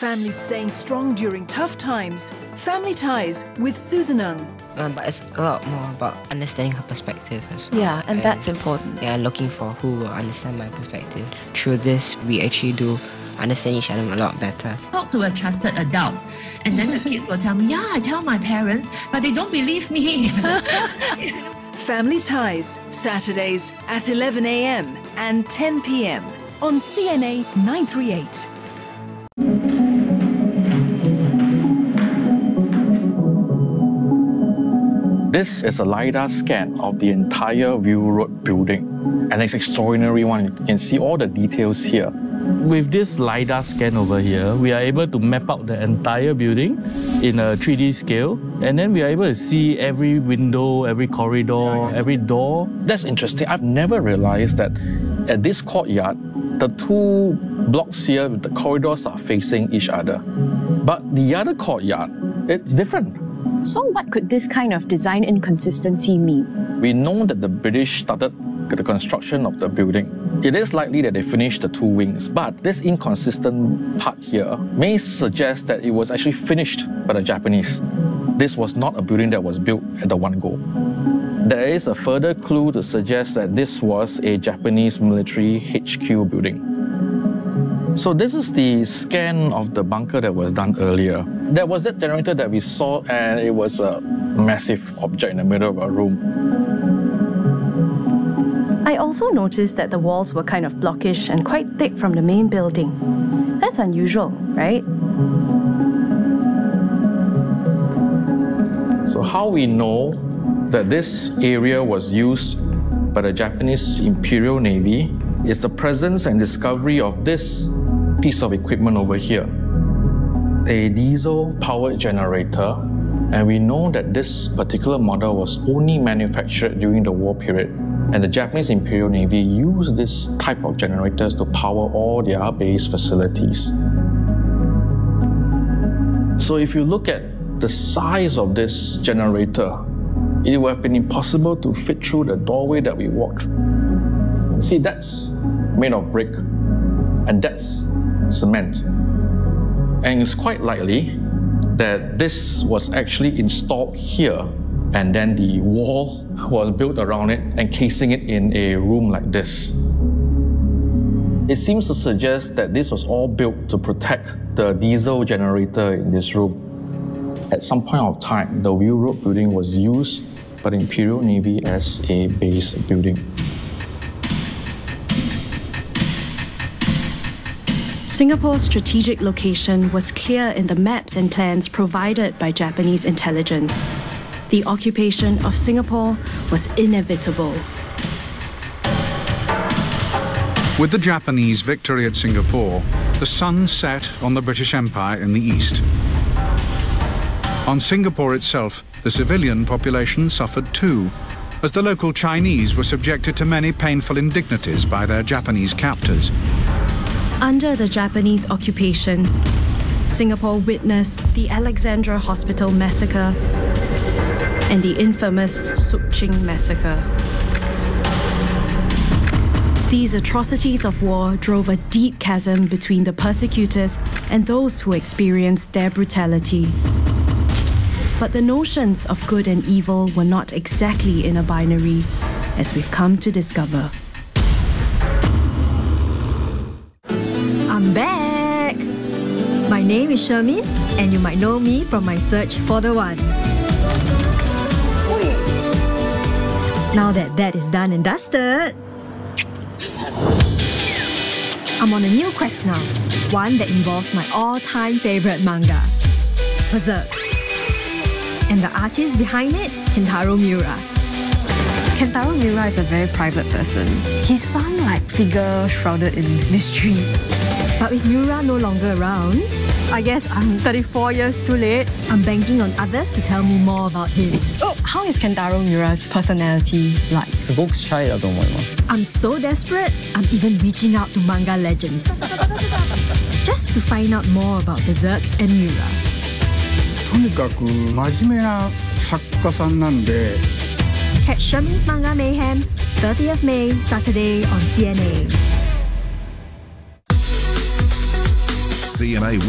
Families staying strong during tough times. Family Ties with Susan Ng. But it's a lot more about understanding her perspective as well. Yeah, and that's important. Yeah, looking for who will understand my perspective. Through this, we actually do understand each other a lot better. Talk to a trusted adult, and then the kids will tell me, yeah, I tell my parents, but they don't believe me. Family Ties, Saturdays at 11 a.m. and 10 p.m. on CNA 938. This is a LiDAR scan of the entire View Road building, and it's an extraordinary one. You can see all the details here. With this LiDAR scan over here, we are able to map out the entire building in a 3D scale, and then we are able to see every window, every corridor, every door. That's interesting. I've never realized that at this courtyard, the two blocks here, the corridors are facing each other. But the other courtyard, it's different. So what could this kind of design inconsistency mean? We know that the British started the construction of the building. It is likely that they finished the two wings, but this inconsistent part here may suggest that it was actually finished by the Japanese. This was not a building that was built at the one go. There is a further clue to suggest that this was a Japanese military HQ building. So this is the scan of the bunker that was done earlier. There was that generator that we saw, and it was a massive object in the middle of a room. I also noticed that the walls were kind of blockish and quite thick from the main building. That's unusual, right? So how we know that this area was used by the Japanese Imperial Navy is the presence and discovery of this piece of equipment over here. A diesel-powered generator, and we know that this particular model was only manufactured during the war period, and the Japanese Imperial Navy used this type of generators to power all their base facilities. So if you look at the size of this generator, it would have been impossible to fit through the doorway that we walked through. See, that's made of brick, and that's cement. And it's quite likely that this was actually installed here, and then the wall was built around it, encasing it in a room like this. It seems to suggest that this was all built to protect the diesel generator in this room. At some point of time, the View Road building was used by the Imperial Navy as a base building. Singapore's strategic location was clear in the maps and plans provided by Japanese intelligence. The occupation of Singapore was inevitable. With the Japanese victory at Singapore, the sun set on the British Empire in the east. On Singapore itself, the civilian population suffered too, as the local Chinese were subjected to many painful indignities by their Japanese captors. Under the Japanese occupation, Singapore witnessed the Alexandra Hospital massacre and the infamous Suk Ching massacre. These atrocities of war drove a deep chasm between the persecutors and those who experienced their brutality. But the notions of good and evil were not exactly in a binary, as we've come to discover. I'm back! My name is Shermin, and you might know me from my search for the one. Now that is done and dusted, I'm on a new quest now, one that involves my all-time favorite manga, Berserk. And the artist behind it, Kentaro Miura. Kentaro Miura is a very private person. He's some figure shrouded in mystery. But with Miura no longer around, I guess I'm 34 years too late. I'm banking on others to tell me more about him. How is Kentaro Miura's personality like? I'm so desperate, I'm even reaching out to manga legends. Just to find out more about Berserk and Miura. とにかく真面目な作家さんなんで Catch Shermin's Manga Mayhem, 30th May, Saturday on CNA. CNA